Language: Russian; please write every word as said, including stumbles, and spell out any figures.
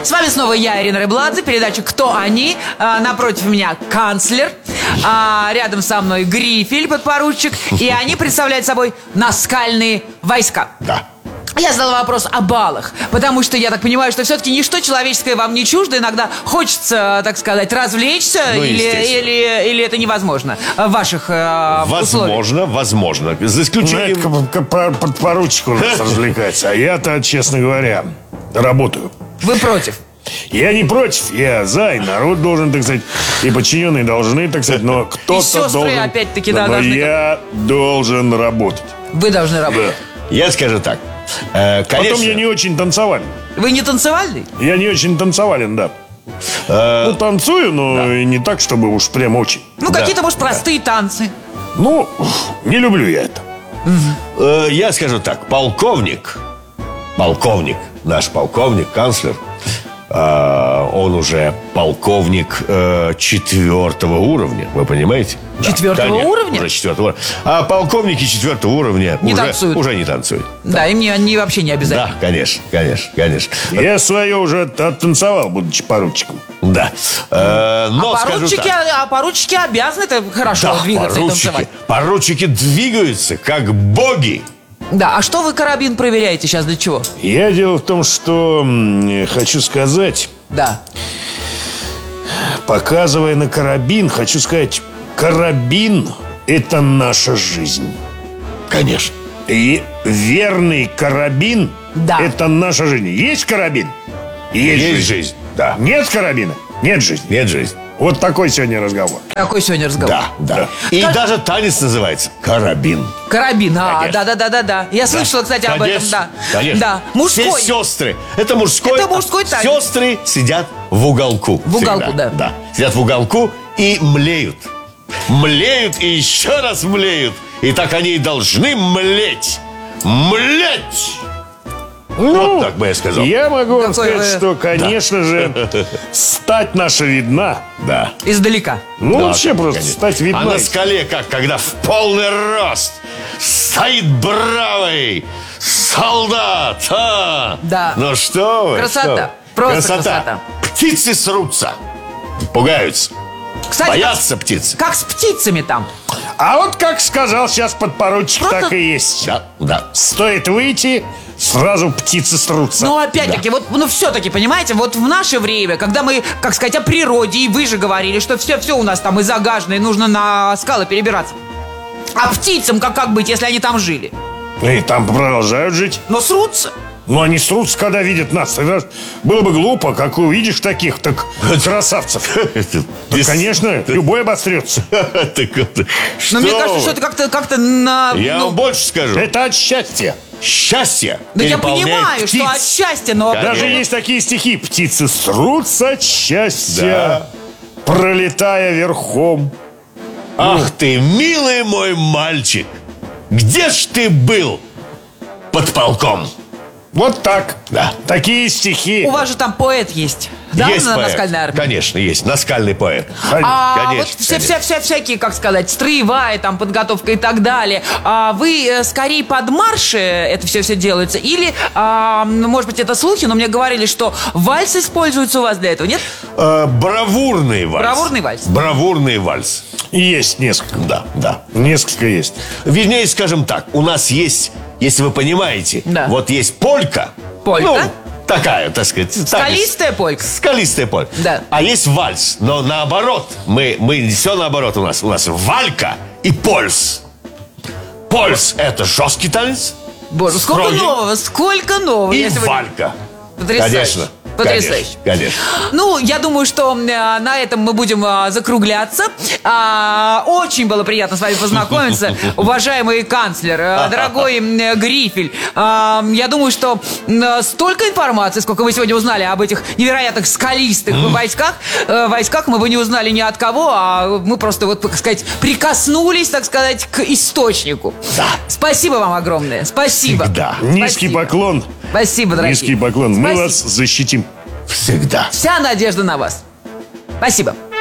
С вами снова я, Ирина Рыбладзе, передача «Кто они?». а, Напротив меня канцлер, а, рядом со мной Грифель, подпоручик. И они представляют собой наскальные войска. Да. Я задала вопрос о баллах, потому что я так понимаю, что все-таки ничто человеческое вам не чуждо. Иногда хочется, так сказать, развлечься, ну, или, или, или это невозможно в ваших э, Возможно, условиях. возможно. За исключением... Ну, это подпоручик у нас развлекается. А я-то, честно говоря, работаю. Вы против? Я не против, я за, и народ должен, так сказать, и подчиненные должны, так сказать, но кто-то И сестры, должен... опять-таки, да, но должны... я должен работать. Вы должны работать. Я скажу так. Э, конечно, Потом я не очень танцевален. Вы не танцевальный? Я не очень танцевален, да. э, Ну, танцую, но и не так, чтобы уж прям очень. Ну, Да, какие-то, может, простые танцы. Ну, не люблю я это. э, я скажу так. Полковник, полковник, наш полковник, канцлер, э, он уже полковник э, четвертого уровня, вы понимаете? Да, Четвертого конечно, уровня? Уже четвертого уровня. А полковники четвертого уровня Не уже, танцуют. уже не танцуют. Да, им не, они вообще не Да, обязательно. конечно, конечно, конечно. Я свое уже оттанцевал, будучи поручиком. Да. Э, но а, скажу поручики, так. а поручики обязаны это хорошо Да, двигаться и поручики, танцевать. поручики двигаются как боги. Да, а что вы карабин проверяете сейчас, для чего? Я дело в том, что м, хочу сказать, Да. показывая на карабин, хочу сказать, карабин – это наша жизнь. Конечно. И верный карабин Да. – это наша жизнь. Есть карабин? Есть, Есть жизнь. Да. Нет карабина? Нет жизни. Нет жизни. Вот такой сегодня разговор. Какой сегодня разговор? Да, да. И Как- даже танец называется карабин. Карабин, а, Конечно. да-да-да-да-да. Я слышала, кстати, об этом, да. Конечно. Да, мужской. Все сестры. Это мужской. Это мужской танец. Сестры сидят в уголку. В уголку, всегда. да. Да. Сидят в уголку и млеют. Млеют и еще раз млеют. И так они и должны млеть. Млеть! Ну, вот так бы я сказал. Я могу вам Какой сказать, вы- что, конечно же, стать наша видна. Да. Издалека. Ну, Да, вообще просто конечно. стать видна. А на скале как, когда в полный рост стоит бравый солдат, а? Да. Ну что вы? Красота. что вы. Просто красота. Птицы срутся, пугаются, Кстати, боятся птиц. как, как с птицами там. А вот как сказал сейчас подпоручик, Просто- так и есть. Да, да. Стоит выйти, сразу птицы срутся. Ну, опять-таки, вот, ну, все-таки, понимаете, вот в наше время, когда мы, как сказать, о природе, и вы же говорили, что все-все у нас там и загажено, и нужно на скалы перебираться. А птицам как, как быть, если они там жили? И там продолжают жить. Но срутся. Но они срутся, когда видят нас. Тогда было бы глупо, как увидишь таких, так красавцев. Да, конечно, любой обострется. Но мне кажется, что это как-то как на... Я ну, вам больше скажу. Это от счастья. Счастье да я переполняет понимаю, птиц. что от счастья, но... Конечно. Даже есть такие стихи. Птицы срутся от счастья, Да. пролетая верхом. Ах ты, милый мой мальчик, где ж ты был под полком? Вот так. Да. Такие стихи. У вас же там поэт есть, да, Есть на поэт. наскальной армии? Конечно, есть. Наскальный поэт. А Конечно, вот все, конечно. вся, вся, всякие, как сказать, строевая там подготовка и так далее. А вы э, скорее под марши это все все делается? Или, а, ну, может быть, это слухи, но мне говорили, что вальс используется у вас для этого, нет? Э, бравурный вальс. Бравурный вальс. Бравурный вальс. Есть несколько. Да, да. Несколько есть. Вернее, скажем так, у нас есть, если вы понимаете, Да. вот есть полька. Полька? Ну, такая, так сказать. так, Скалистая полька. Скалистая полька. Да. А есть вальс, но наоборот. Мы, мы все наоборот у нас. У нас валька и польс. Польс – это жесткий танец. Боже, сколько строгий, нового, сколько нового. И я сегодня- валька. Потрясающе. Конечно. Потрясающе. Конечно, конечно. Ну, я думаю, что э, на этом мы будем э, закругляться. А, очень было приятно с вами познакомиться, уважаемый канцлер, э, дорогой э, Грифель. А, я думаю, что э, столько информации, сколько вы сегодня узнали об этих невероятных скалистых войсках, э, войсках, мы бы не узнали ни от кого, а мы просто, вот, так сказать, прикоснулись, так сказать, к источнику. Да. Спасибо вам огромное. Спасибо. Всегда. Низкий Спасибо. поклон. Спасибо, дорогие. Низкий поклон. Мы Спасибо. вас защитим. Всегда. Вся надежда на вас. Спасибо.